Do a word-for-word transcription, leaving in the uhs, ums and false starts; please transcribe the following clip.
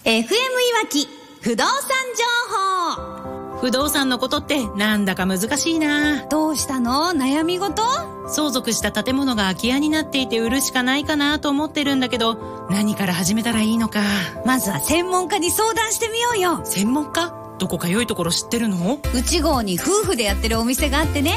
エフエム いわき不動産情報。 不動産のことってなんだか難しいな。 どうしたの？悩み事？ 相続した建物が空き家になっていて売るしかないかなと思ってるんだけど、何から始めたらいいのか。 まずは専門家に相談してみようよ。 専門家？どこか良いところ知ってるの？ 内郷に夫婦でやってるお店があってね、